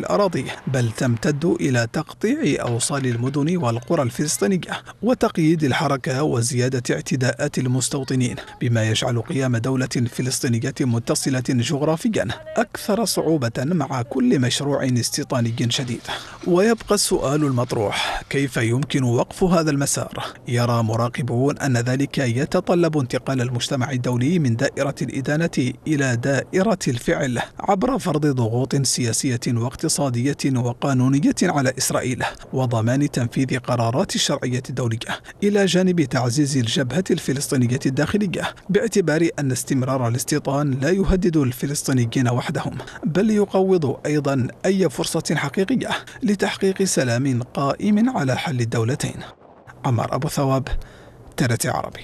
الأراضي، بل تمتد إلى تقطيع أوصال المدن والقرى الفلسطينية وتقييد الحركة وزيادة اعتداءات المستوطنين، بما يجعل قيام دولة فلسطينية متصلة جغرافيا أكثر صعوبة مع كل مشروع استيطاني جديد. ويبقى السؤال المطروح: كيف يمكن وقف هذا المسار؟ يرى مراقبون أن ذلك يتطلب انتقال المجتمع الدولي من دائرة الإدانة إلى دائرة الفعل عبر فرض ضغوط سياسية واقتصادية وقانونية على إسرائيل وضمان تنفيذ قرارات الشرعية الدولية، إلى جانب تعزيز الجبهة الفلسطينية الداخلية، باعتبار أن استمرار الاستيطان لا يهدد الفلسطينيين وحدهم، بل يقوض أيضا أي فرصة حقيقية لتحقيق سلام قائم على حل الدولتين. عمار أبو ثواب، TRT عربي.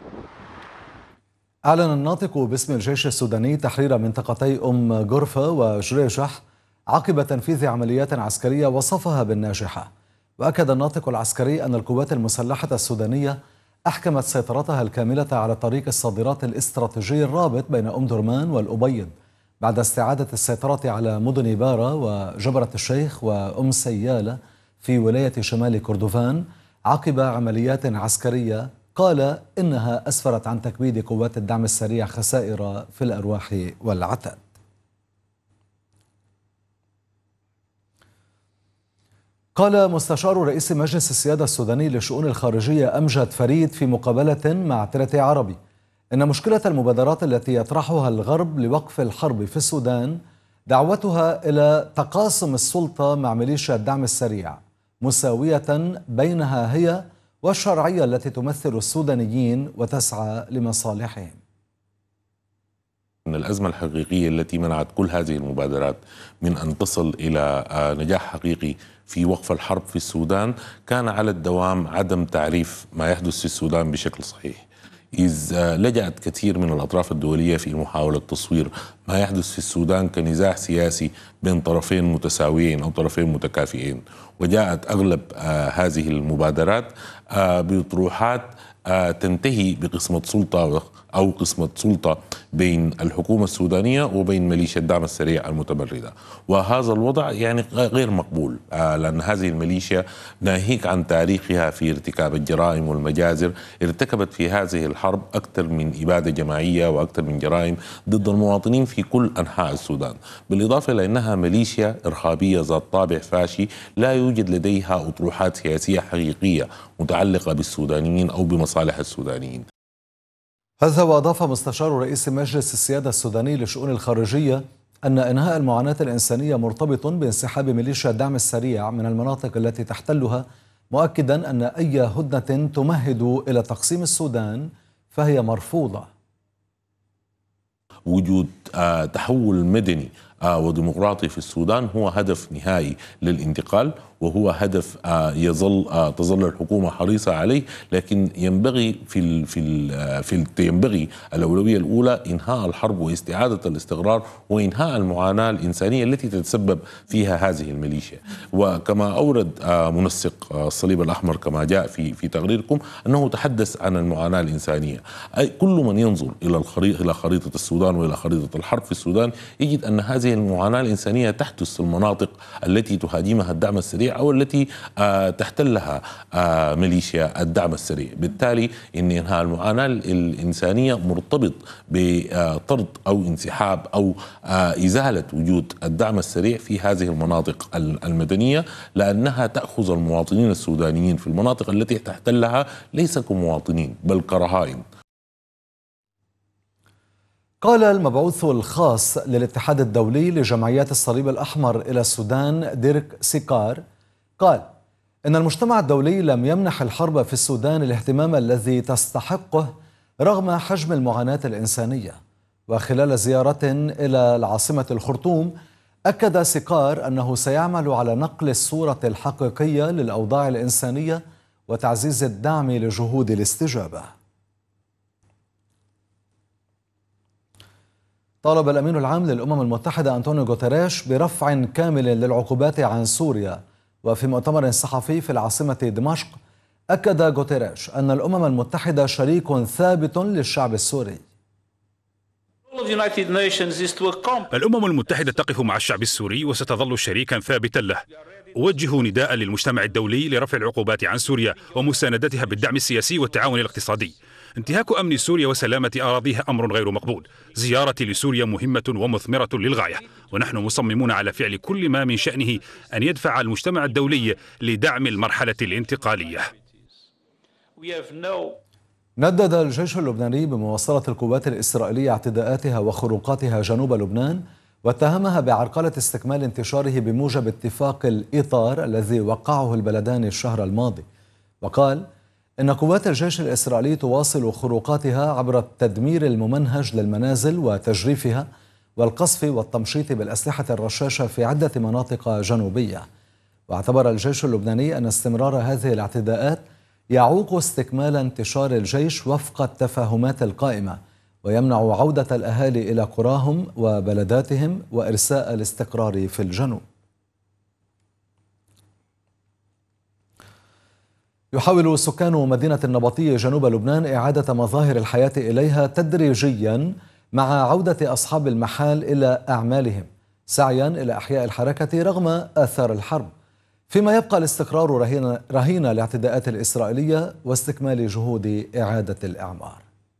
أعلن الناطق باسم الجيش السوداني تحرير منطقتي غرفة وجريشح عقب تنفيذ عمليات عسكرية وصفها بالناجحة. وأكد الناطق العسكري أن القوات المسلحة السودانية أحكمت سيطرتها الكاملة على طريق الصادرات الاستراتيجي الرابط بين درمان والأبيض بعد استعادة السيطرة على مدن بارا وجبرة الشيخ سيالة في ولاية شمال كردفان عقب عمليات عسكرية قال إنها أسفرت عن تكبيد قوات الدعم السريع خسائر في الأرواح والعتاد. قال مستشار رئيس مجلس السيادة السوداني للشؤون الخارجية أمجد فريد في مقابلة مع TRT عربي إن مشكلة المبادرات التي يطرحها الغرب لوقف الحرب في السودان دعوتها إلى تقاسم السلطة مع ميليشيا الدعم السريع مساوية بينها هي والشرعية التي تمثل السودانيين وتسعى لمصالحهم. أن الأزمة الحقيقية التي منعت كل هذه المبادرات من أن تصل إلى نجاح حقيقي في وقف الحرب في السودان كان على الدوام عدم تعريف ما يحدث في السودان بشكل صحيح، إذ لجأت كثير من الأطراف الدولية في محاولة تصوير ما يحدث في السودان كنزاع سياسي بين طرفين متساويين أو طرفين متكافئين، وجاءت أغلب هذه المبادرات بطروحات تنتهي بقسمة سلطة أو قسمة سلطة بين الحكومة السودانية وبين ميليشيا الدعم السريع المتمردة، وهذا الوضع يعني غير مقبول، لأن هذه الميليشيا ناهيك عن تاريخها في ارتكاب الجرائم والمجازر ارتكبت في هذه الحرب أكثر من إبادة جماعية وأكثر من جرائم ضد المواطنين في كل أنحاء السودان، بالإضافة إلى أنها ميليشيا إرهابية ذات طابع فاشي لا يوجد لديها أطروحات سياسية حقيقية متعلقة بالسودانيين أو بمصالح السودانيين. هذا وأضاف مستشار رئيس مجلس السيادة السوداني للشؤون الخارجية أن إنهاء المعاناة الإنسانية مرتبط بانسحاب ميليشيا الدعم السريع من المناطق التي تحتلها، مؤكدا أن أي هدنة تمهد إلى تقسيم السودان فهي مرفوضة. وجود تحول مدني وديمقراطي في السودان هو هدف نهائي للانتقال، وهو هدف تظل الحكومة حريصة عليه، لكن ينبغي ينبغي الأولوية الأولى إنهاء الحرب واستعادة الاستقرار وإنهاء المعاناة الإنسانية التي تتسبب فيها هذه الميليشيا. وكما أورد منسق الصليب الأحمر كما جاء في تقريركم أنه تحدث عن المعاناة الإنسانية، كل من ينظر إلى خريطة السودان وإلى خريطة الحرب في السودان يجد أن هذه المعاناة الإنسانية تحدث في المناطق التي تهاجمها الدعم السريع أو التي تحتلها ميليشيا الدعم السريع. بالتالي إن إنهاء المعاناة الإنسانية مرتبط بطرد أو انسحاب أو إزالة وجود الدعم السريع في هذه المناطق المدنية، لأنها تأخذ المواطنين السودانيين في المناطق التي تحتلها ليس كمواطنين بل كرهائن. قال المبعوث الخاص للاتحاد الدولي لجمعيات الصليب الأحمر إلى السودان ديرك سيكار قال إن المجتمع الدولي لم يمنح الحرب في السودان الاهتمام الذي تستحقه رغم حجم المعاناة الإنسانية. وخلال زيارة إلى العاصمة الخرطوم أكد سيكار أنه سيعمل على نقل الصورة الحقيقية للأوضاع الإنسانية وتعزيز الدعم لجهود الاستجابة. طالب الأمين العام للأمم المتحدة أنطونيو غوتيريش برفع كامل للعقوبات عن سوريا. وفي مؤتمر صحفي في العاصمة دمشق أكد غوتيريش أن الأمم المتحدة شريك ثابت للشعب السوري. الأمم المتحدة تقف مع الشعب السوري وستظل شريكا ثابتا له. أوجه نداء للمجتمع الدولي لرفع العقوبات عن سوريا ومساندتها بالدعم السياسي والتعاون الاقتصادي. انتهاك أمن سوريا وسلامة أراضيها أمر غير مقبول. زيارتي لسوريا مهمة ومثمرة للغاية، ونحن مصممون على فعل كل ما من شأنه أن يدفع المجتمع الدولي لدعم المرحلة الانتقالية. ندد الجيش اللبناني بمواصلة القوات الإسرائيلية اعتداءاتها وخروقاتها جنوب لبنان، واتهمها بعرقلة استكمال انتشاره بموجب اتفاق الإطار الذي وقعه البلدان الشهر الماضي. وقال إن قوات الجيش الإسرائيلي تواصل خروقاتها عبر التدمير الممنهج للمنازل وتجريفها والقصف والتمشيط بالأسلحة الرشاشة في عدة مناطق جنوبية. واعتبر الجيش اللبناني أن استمرار هذه الاعتداءات يعوق استكمال انتشار الجيش وفق التفاهمات القائمة، ويمنع عودة الأهالي إلى قراهم وبلداتهم وإرساء الاستقرار في الجنوب. يحاول سكان مدينة النبطية جنوب لبنان إعادة مظاهر الحياة إليها تدريجيا مع عودة أصحاب المحال إلى أعمالهم، سعيا إلى إحياء الحركة رغم آثار الحرب، فيما يبقى الاستقرار رهين الاعتداءات الإسرائيلية واستكمال جهود إعادة الإعمار.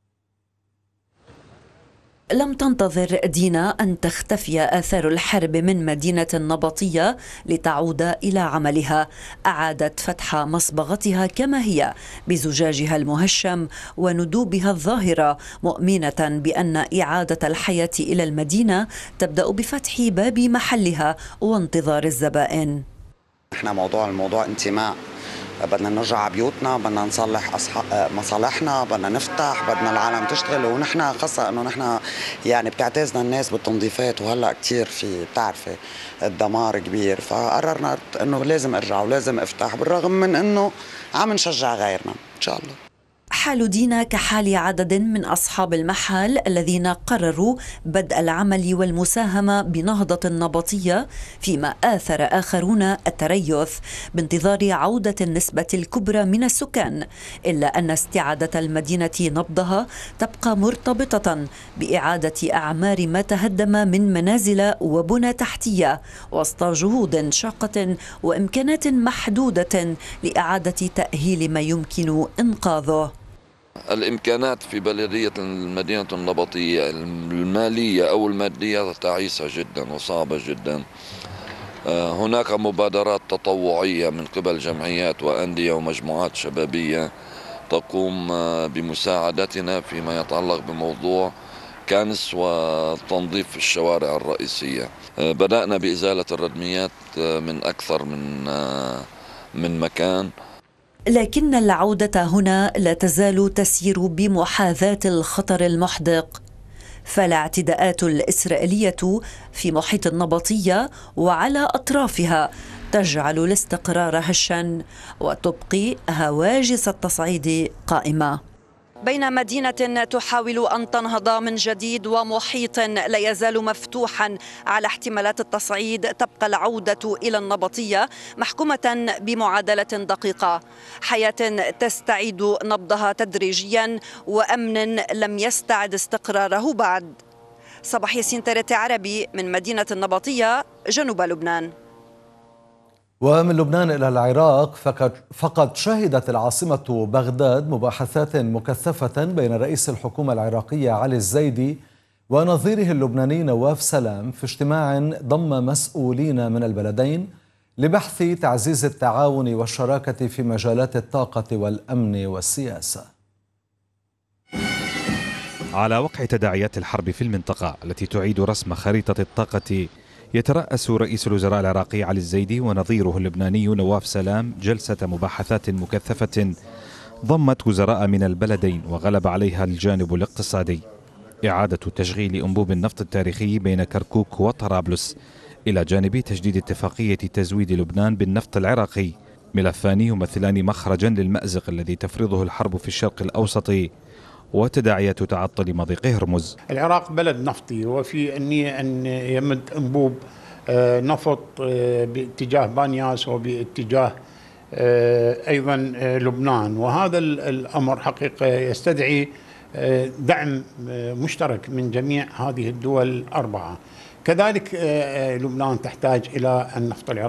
لم تنتظر دينا أن تختفي آثار الحرب من مدينة النبطية لتعود إلى عملها. أعادت فتح مصبغتها كما هي بزجاجها المهشم وندوبها الظاهرة، مؤمنة بأن إعادة الحياة إلى المدينة تبدأ بفتح باب محلها وانتظار الزبائن. احنا الموضوع انتماء، بدنا نرجع على بيوتنا، بدنا نصلح مصالحنا، بدنا نفتح، بدنا العالم تشتغل، ونحن خاصة انه نحن يعني بتعتزنا الناس بالتنظيفات، وهلا كثير في بتعرفي الدمار كبير، فقررنا انه لازم ارجع ولازم افتح، بالرغم من انه عم نشجع غيرنا ان شاء الله. حال دينا كحال عدد من أصحاب المحال الذين قرروا بدء العمل والمساهمة بنهضة النبطية، فيما آثر آخرون التريث بانتظار عودة النسبة الكبرى من السكان، إلا أن استعادة المدينة نبضها تبقى مرتبطة بإعادة أعمار ما تهدم من منازل وبنى تحتية، وسط جهود شاقة وإمكانات محدودة لإعادة تأهيل ما يمكن إنقاذه. الإمكانات في بلدية المدينة النبطية المالية أو المادية تعيسة جدا وصعبة جدا. هناك مبادرات تطوعية من قبل جمعيات وأندية ومجموعات شبابية تقوم بمساعدتنا فيما يتعلق بموضوع كنس وتنظيف الشوارع الرئيسية. بدأنا بإزالة الردميات من أكثر من مكان، لكن العودة هنا لا تزال تسير بمحاذاة الخطر المحدق، فالاعتداءات الإسرائيلية في محيط النبطية وعلى أطرافها تجعل الاستقرار هشا وتبقي هواجس التصعيد قائمة. بين مدينة تحاول أن تنهض من جديد ومحيط لا يزال مفتوحا على احتمالات التصعيد، تبقى العودة إلى النبطية محكومة بمعادلة دقيقة، حياة تستعيد نبضها تدريجيا وأمن لم يستعد استقراره بعد. صباح ياسين، ترتي عربي من مدينة النبطية جنوب لبنان. ومن لبنان إلى العراق، فقد شهدت العاصمة بغداد مباحثات مكثفة بين رئيس الحكومة العراقية علي الزيدي ونظيره اللبناني نواف سلام في اجتماع ضم مسؤولين من البلدين لبحث تعزيز التعاون والشراكة في مجالات الطاقة والأمن والسياسة. على وقع تداعيات الحرب في المنطقة التي تعيد رسم خريطة الطاقة، يترأس رئيس الوزراء العراقي علي الزيدي ونظيره اللبناني نواف سلام جلسة مباحثات مكثفة ضمت وزراء من البلدين وغلب عليها الجانب الاقتصادي. إعادة تشغيل أنبوب النفط التاريخي بين كركوك وطرابلس، إلى جانب تجديد اتفاقية تزويد لبنان بالنفط العراقي، ملفان يمثلان مخرجا للمأزق الذي تفرضه الحرب في الشرق الأوسط وتداعيات تعطل مضيق هرمز. العراق بلد نفطي، وفي النية أن يمد أنبوب نفط باتجاه بانياس وباتجاه أيضا لبنان، وهذا الأمر حقيقة يستدعي دعم مشترك من جميع هذه الدول الأربعة. كذلك لبنان تحتاج إلى النفط العراقي.